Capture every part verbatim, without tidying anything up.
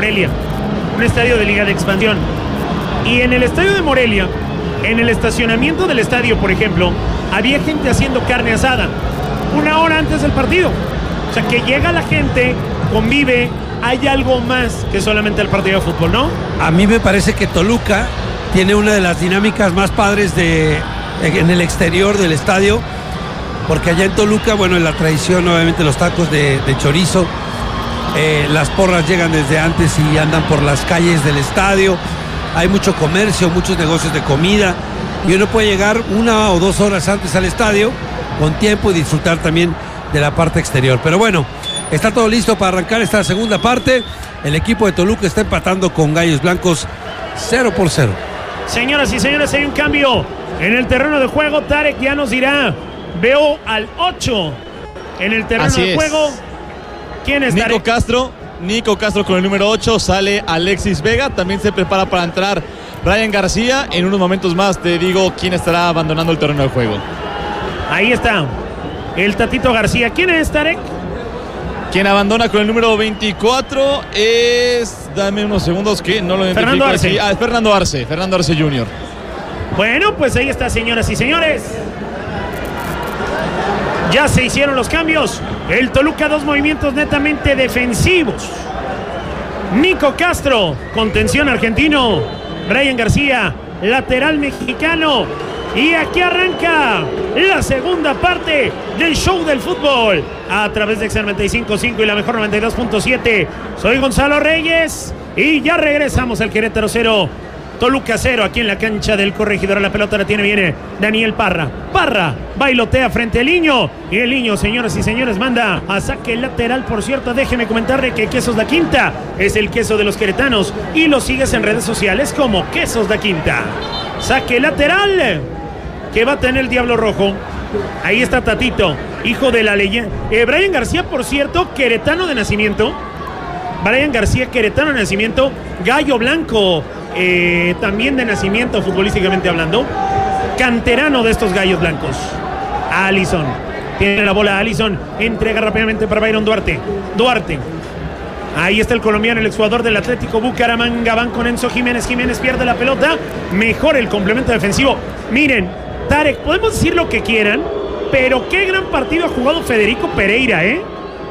Morelia, un estadio de Liga de Expansión. Y en el estadio de Morelia, en el estacionamiento del estadio, por ejemplo, había gente haciendo carne asada una hora antes del partido. O sea, que llega la gente, convive, hay algo más que solamente el partido de fútbol, ¿no? A mí me parece que Toluca tiene una de las dinámicas más padres de, en el exterior del estadio, porque allá en Toluca, bueno, en la tradición, obviamente, los tacos de, de chorizo, eh, las porras llegan desde antes y andan por las calles del estadio, hay mucho comercio, muchos negocios de comida, y uno puede llegar una o dos horas antes al estadio con tiempo y disfrutar también de la parte exterior. Pero bueno, está todo listo para arrancar esta segunda parte. El equipo de Toluca está empatando con Gallos Blancos cero por cero. Señoras y señores, hay un cambio en el terreno de juego. Tarek ya nos dirá. Veo al ocho en el terreno Así de es. juego. ¿Quién es, Nico Tarek? Castro. Nico Castro con el número ocho. Sale Alexis Vega. También se prepara para entrar Brian García. En unos momentos más te digo quién estará abandonando el terreno de juego. Ahí está el Tatito García. ¿Quién es, Tarek? Quien abandona con el número veinticuatro es... Dame unos segundos que no lo identifico. Fernando Arce. Aquí. Ah, es Fernando Arce. Fernando Arce junior Bueno, pues ahí está, señoras y señores. Ya se hicieron los cambios. El Toluca, dos movimientos netamente defensivos. Nico Castro, contención argentino. Brian García, lateral mexicano. Y aquí arranca la segunda parte del show del fútbol a través de X noventa y cinco punto cinco y la mejor noventa y dos punto siete. Soy Gonzalo Reyes y ya regresamos al Querétaro cero, Toluca cero, aquí en la cancha del Corregidor. La pelota la tiene, viene Daniel Parra. Parra bailotea frente al Niño. Y el Niño, señoras y señores, manda a saque lateral. Por cierto, déjeme comentarle que Quesos La Quinta es el queso de los queretanos. Y lo sigues en redes sociales como Quesos La Quinta. Saque lateral que va a tener el Diablo Rojo. Ahí está Tatito, hijo de la leyenda. Eh, Brian García, por cierto, queretano de nacimiento. Brian García, queretano de nacimiento. Gallo Blanco, eh, también de nacimiento, futbolísticamente hablando. Canterano de estos Gallos Blancos. Allison. Tiene la bola Allison. Entrega rápidamente para Byron Duarte. Duarte. Ahí está el colombiano, el exjugador del Atlético Bucaramanga. Van con Enzo Jiménez. Jiménez pierde la pelota. Mejor el complemento defensivo. Miren, Tarek, podemos decir lo que quieran, pero qué gran partido ha jugado Federico Pereira, ¿eh?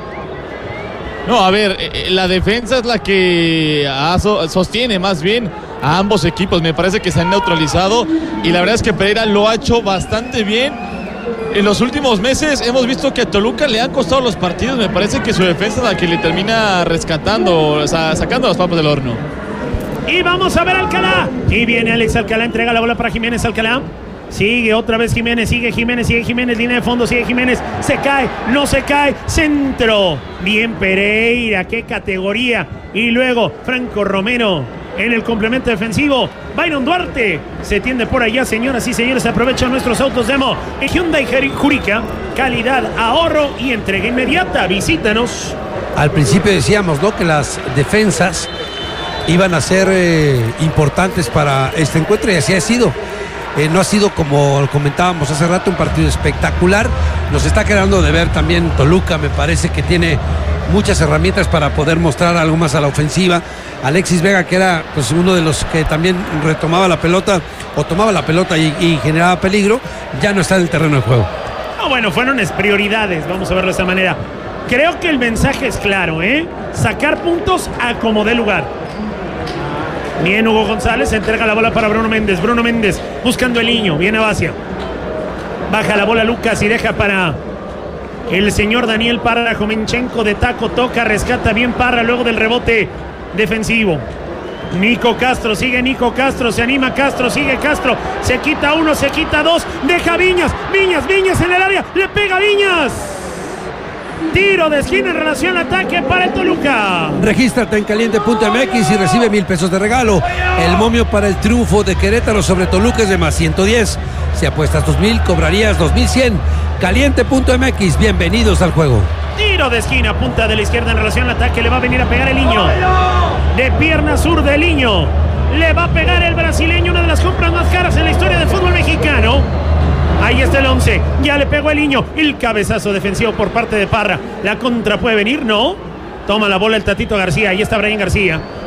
No, a ver, la defensa es la que sostiene más bien a ambos equipos. Me parece que se han neutralizado y la verdad es que Pereira lo ha hecho bastante bien. En los últimos meses hemos visto que a Toluca le han costado los partidos. Me parece que su defensa es la que le termina rescatando, o sea, sacando las papas del horno. Y vamos a ver Alcalá. Y viene Alex Alcalá, entrega la bola para Jiménez. Alcalá. Sigue otra vez Jiménez, sigue Jiménez, sigue Jiménez, línea de fondo, sigue Jiménez, se cae, no se cae, centro. Bien Pereira, qué categoría. Y luego Franco Romero en el complemento defensivo. Byron Duarte se tiende por allá, señoras y señores. Aprovechan nuestros autos demo en Hyundai Jurica. Calidad, ahorro y entrega inmediata. Visítanos. Al principio decíamos, ¿no?, que las defensas iban a ser eh, importantes para este encuentro y así ha sido. Eh, no ha sido, como comentábamos hace rato, un partido espectacular. Nos está quedando de ver también Toluca. Me parece que tiene muchas herramientas para poder mostrar algo más a la ofensiva. Alexis Vega, que era pues uno de los que también retomaba la pelota o tomaba la pelota y, y generaba peligro, ya no está en el terreno de juego. No, bueno, fueron prioridades, vamos a verlo de esta manera. Creo que el mensaje es claro, ¿eh? Sacar puntos a como dé lugar. Bien, Hugo González, entrega la bola para Bruno Méndez. Bruno Méndez buscando el Niño. Viene Basia. Baja la bola Lucas y deja para el señor Daniel Parra. Jomenchenko de taco toca, rescata bien Parra luego del rebote defensivo. Nico Castro, sigue Nico Castro, se anima Castro, sigue Castro. Se quita uno, se quita dos. Deja Viñas, Viñas, Viñas en el área. Le pega Viñas. Tiro de esquina en relación al ataque para el Toluca. Regístrate en caliente punto m x y recibe mil pesos de regalo. El momio para el triunfo de Querétaro sobre Toluca es de más ciento diez. Si apuestas dos mil, cobrarías dos mil cien. caliente punto m x, bienvenidos al juego. Tiro de esquina, punta de la izquierda en relación al ataque. Le va a venir a pegar el Niño. De pierna sur del Niño. Le va a pegar el brasileño, una de las compras más caras en la historia del fútbol mexicano. Ahí está el once, ya le pegó el Niño. El cabezazo defensivo por parte de Parra. La contra puede venir, ¿no? Toma la bola el Tatito García, ahí está Brian García.